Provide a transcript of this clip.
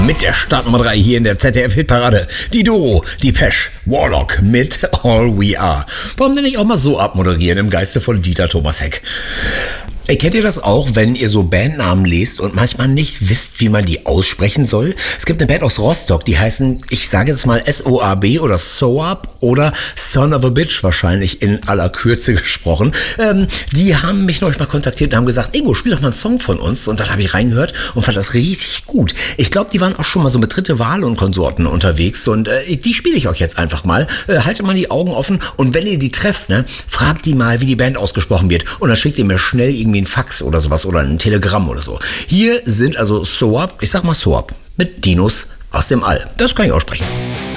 mit der Startnummer 3 hier in der ZDF-Hitparade. Die Doro, die Pesch, Warlock mit All We Are. Warum denn nicht auch mal so abmoderieren im Geiste von Dieter Thomas Heck? Kennt ihr das auch, wenn ihr so Bandnamen lest und manchmal nicht wisst, wie man die aussprechen soll? Es gibt eine Band aus Rostock, die heißen, ich sage jetzt mal SOAB oder SOAB oder Son of a Bitch wahrscheinlich in aller Kürze gesprochen. Die haben mich neulich mal kontaktiert und haben gesagt, Ingo, spiel doch mal einen Song von uns. Und dann habe ich reingehört und fand das richtig gut. Ich glaube, die waren auch schon mal so mit Dritte Wahl und Konsorten unterwegs und die spiele ich euch jetzt einfach mal. Haltet mal die Augen offen und wenn ihr die trefft, ne, fragt die mal, wie die Band ausgesprochen wird und dann schickt ihr mir schnell irgendwie ein Fax oder sowas oder ein Telegramm oder so. Hier sind also SOAB, ich sag mal SOAB, mit Dinos aus dem All. Das kann ich aussprechen.